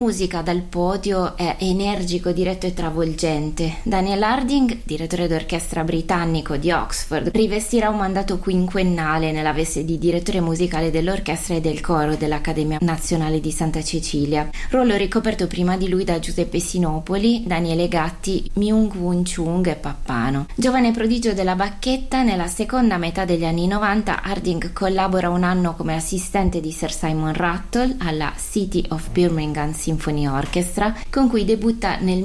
musica dal podio è energico, diretto e travolgente. Daniel Harding, direttore d'orchestra britannico di Oxford, rivestirà un mandato quinquennale nella veste di direttore musicale dell'orchestra e del coro dell'Accademia Nazionale di Santa Cecilia, ruolo ricoperto prima di lui da Giuseppe Sinopoli, Daniele Gatti, Myung Woo Chung e Pappano. Giovane prodigio della bacchetta, nella seconda metà degli anni 90 Harding collabora un anno come assistente di Sir Simon Rattle alla City of Birmingham Symphony Orchestra, con cui debutta nel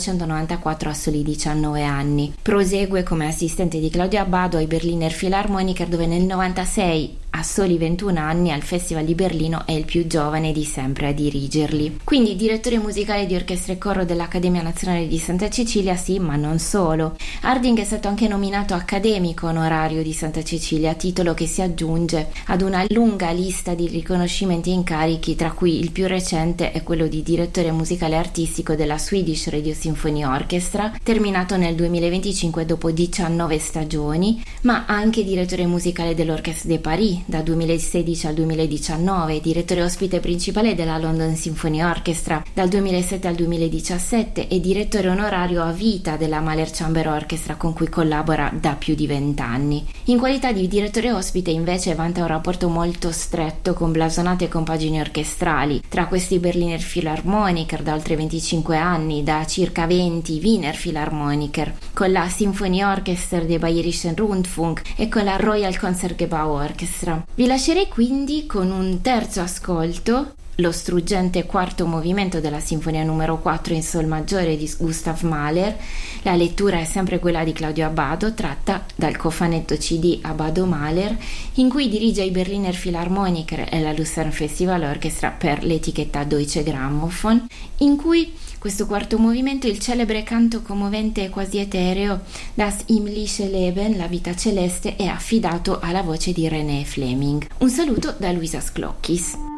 1994 a soli 19 anni. Prosegue come assistente di Claudio Abbado ai Berliner Philharmoniker, dove nel 96, a soli 21 anni, al Festival di Berlino è il più giovane di sempre a dirigerli. Quindi direttore musicale di orchestra e coro dell'Accademia Nazionale di Santa Cecilia, sì, ma non solo. Harding è stato anche nominato accademico onorario di Santa Cecilia, titolo che si aggiunge ad una lunga lista di riconoscimenti e incarichi, tra cui il più recente è quello di direttore musicale artistico della Swedish Radio Symphony Orchestra, terminato nel 2025 dopo 19 stagioni, ma anche direttore musicale dell'Orchestre de Paris da 2016 al 2019, direttore ospite principale della London Symphony Orchestra dal 2007 al 2017 e direttore onorario a vita della Mahler Chamber Orchestra, con cui collabora da più di 20 anni. In qualità di direttore ospite invece vanta un rapporto molto stretto con blasonate compagini orchestrali, tra questi Berliner Philharmoniker da oltre 25 anni, da circa 20 Wiener Philharmoniker, con la Symphonie Orchester dei Bayerischen Rundfunk e con la Royal Concertgebouw Orchestra. Vi lascerei quindi con un terzo ascolto, lo struggente quarto movimento della Sinfonia numero 4 in sol maggiore di Gustav Mahler. La lettura è sempre quella di Claudio Abbado, tratta dal cofanetto CD Abbado Mahler, in cui dirige i Berliner Philharmoniker e la Lucerne Festival Orchestra per l'etichetta Deutsche Grammophon, in cui questo quarto movimento, il celebre canto commovente e quasi etereo Das himmlische Leben, la vita celeste, è affidato alla voce di René Fleming. Un saluto da Luisa Sclochis.